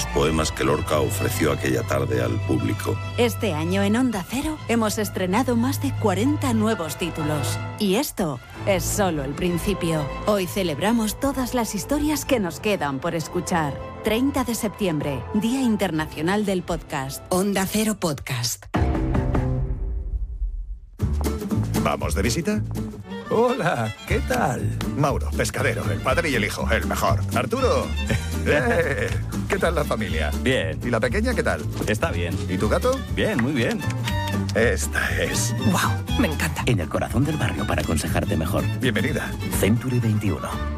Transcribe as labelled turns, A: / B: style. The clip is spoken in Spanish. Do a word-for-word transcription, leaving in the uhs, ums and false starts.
A: los poemas que Lorca ofreció aquella tarde al público.
B: Este año en Onda Cero hemos estrenado más de cuarenta nuevos títulos. Y esto es solo el principio. Hoy celebramos todas las historias que nos quedan por escuchar. treinta de septiembre, Día Internacional del Podcast.
C: Onda Cero Podcast.
D: ¿Vamos de visita?
E: Hola, ¿qué tal?
D: Mauro, pescadero, el padre y el hijo, el mejor. Arturo, eh, ¿qué tal la familia?
E: Bien.
D: ¿Y la pequeña qué tal?
E: Está bien.
D: ¿Y tu gato?
E: Bien, muy bien.
D: Esta es.
C: ¡Wow! Me encanta.
F: En el corazón del barrio para aconsejarte mejor.
D: Bienvenida.
F: Century veintiuno.